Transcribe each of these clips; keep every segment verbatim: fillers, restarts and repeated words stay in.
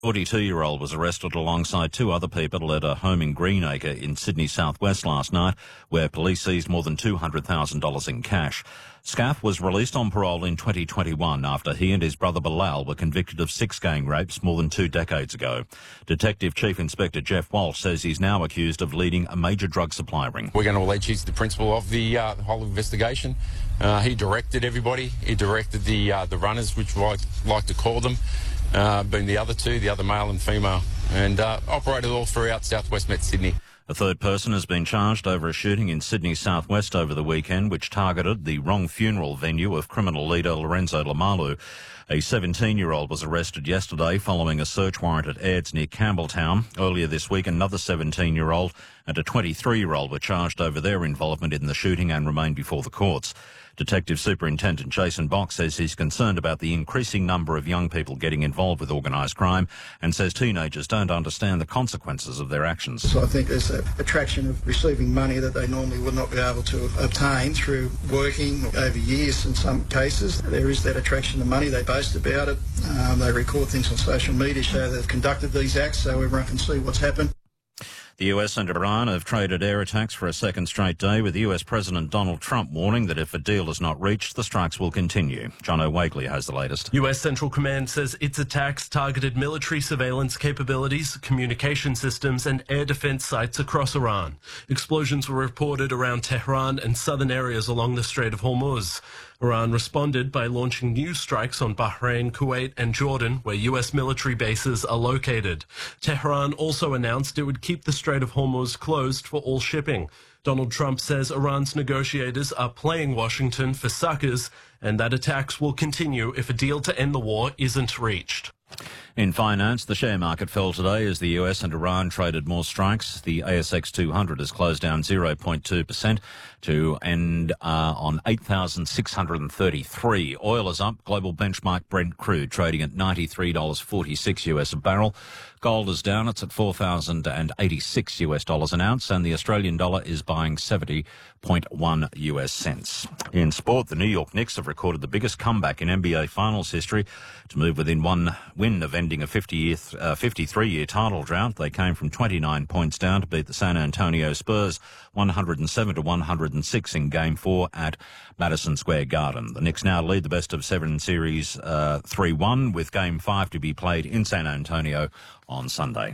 forty-two-year-old was arrested alongside two other people at a home in Greenacre in Sydney southwest last night, where police seized more than two hundred thousand dollars in cash. Scaff was released on parole in twenty twenty-one after he and his brother Bilal were convicted of six gang rapes more than two decades ago. Detective Chief Inspector Jeff Walsh says he's now accused of leading a major drug supply ring. We're going to allege he's the principal of the, uh, the whole investigation. Uh, he directed everybody. He directed the uh, the runners, which we like, like to call them, uh, being the other two, the other male and female, and uh, operated all throughout southwest Met Sydney. A third person has been charged over a shooting in Sydney southwest over the weekend, which targeted the wrong funeral venue of criminal leader Lorenzo Lamalu. A seventeen-year-old was arrested yesterday following a search warrant at Aids near Campbelltown. Earlier this week, another seventeen-year-old and a twenty-three-year-old were charged over their involvement in the shooting and remain before the courts. Detective Superintendent Jason Box says he's concerned about the increasing number of young people getting involved with organised crime and says teenagers don't understand the consequences of their actions. So I think there's a attraction of receiving money that they normally would not be able to obtain through working over years in some cases. There is that attraction to money. They boast about it. Um, they record things on social media, show they've conducted these acts so everyone can see what's happened. The U S and Iran have traded air attacks for a second straight day, with U S President Donald Trump warning that if a deal is not reached, the strikes will continue. John O'Wagley has the latest. U S Central Command says its attacks targeted military surveillance capabilities, communication systems and air defense sites across Iran. Explosions were reported around Tehran and southern areas along the Strait of Hormuz. Iran responded by launching new strikes on Bahrain, Kuwait and Jordan, where U S military bases are located. Tehran also announced it would keep the Strait of Hormuz closed for all shipping. Donald Trump says Iran's negotiators are playing Washington for suckers and that attacks will continue if a deal to end the war isn't reached. In finance, the share market fell today as the U S and Iran traded more strikes. The A S X two hundred has closed down zero point two percent to end uh, on eight thousand six hundred thirty-three. Oil is up. Global benchmark Brent crude trading at ninety-three dollars forty-six U S a barrel. Gold is down. It's at four thousand eighty-six U S dollars an ounce, and the Australian dollar is buying seventy point one U S cents. In sport, the New York Knicks have recorded the biggest comeback in N B A Finals history to move within one win of ending a fifty-year, uh, fifty-three-year title drought. They came from twenty-nine points down to beat the San Antonio Spurs one hundred seven to one hundred six in Game four at Madison Square Garden. The Knicks now lead the best of seven series uh, three one, with Game five to be played in San Antonio on Sunday.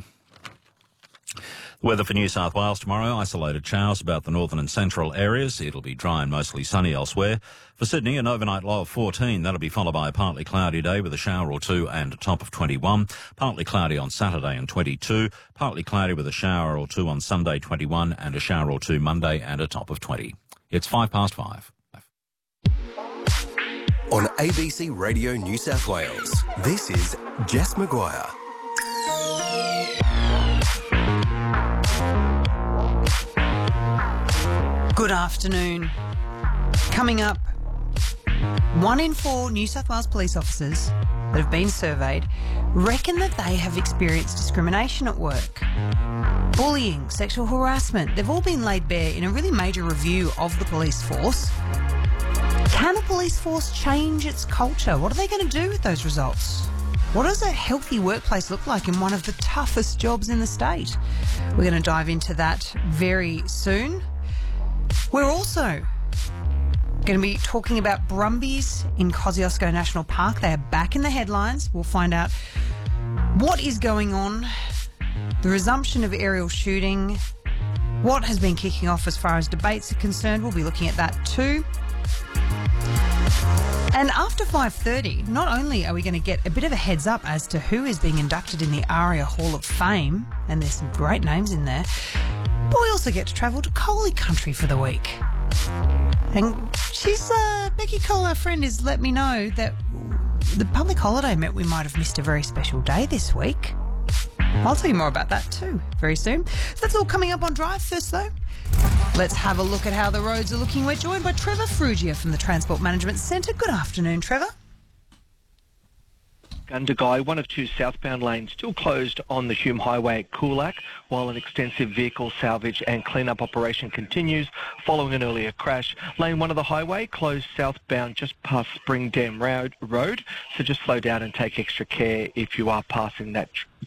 The weather for New South Wales tomorrow: isolated showers about the northern and central areas. It'll be dry and mostly sunny elsewhere. For Sydney, an overnight low of fourteen. That'll be followed by a partly cloudy day with a shower or two and a top of twenty-one. Partly cloudy on Saturday and twenty-two. Partly cloudy with a shower or two on Sunday, twenty-one, and a shower or two Monday and a top of twenty. It's five past five. On A B C Radio New South Wales, this is Jess Maguire. Good afternoon. Coming up, one in four New South Wales police officers that have been surveyed reckon that they have experienced discrimination at work. Bullying, sexual harassment, they've all been laid bare in a really major review of the police force. Can the police force change its culture? What are they going to do with those results? What does a healthy workplace look like in one of the toughest jobs in the state? We're going to dive into that very soon. We're also going to be talking about Brumbies in Kosciuszko National Park. They are back in the headlines. We'll find out what is going on, the resumption of aerial shooting, what has been kicking off as far as debates are concerned. We'll be looking at that too. And after five thirty, not only are we going to get a bit of a heads up as to who is being inducted in the ARIA Hall of Fame, and there's some great names in there, but we also get to travel to Coley Country for the week. And she's, uh, Becky Cole, our friend, has let me know that the public holiday meant we might have missed a very special day this week. I'll tell you more about that too very soon. So that's all coming up on Drive. First though, let's have a look at how the roads are looking. We're joined by Trevor Frugia from the Transport Management Centre. Good afternoon, Trevor. Gundagai, one of two southbound lanes still closed on the Hume Highway at Coolac, while an extensive vehicle salvage and clean-up operation continues following an earlier crash. Lane one of the highway closed southbound just past Spring Dam Road, Road, so just slow down and take extra care if you are passing that